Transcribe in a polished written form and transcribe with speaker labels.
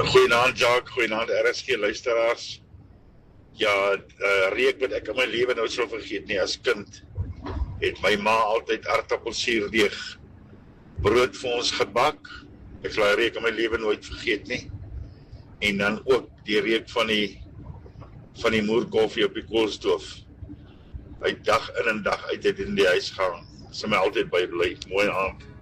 Speaker 1: Goeienaand Jacques, goeienaand RSG luisteraars. Ja, reuk wat ek in my lewe nou sou vergeet nie. As kind het my ma altyd aardappelsuurdeeg brood vir ons gebak. Ek sal die reuk in my lewe nooit vergeet nie. En dan ook die reuk van die moerkoffie op die koolstoof. Hy dag in en dag uit het in die huis gaan. Sy my altyd bybly. Mooi aand.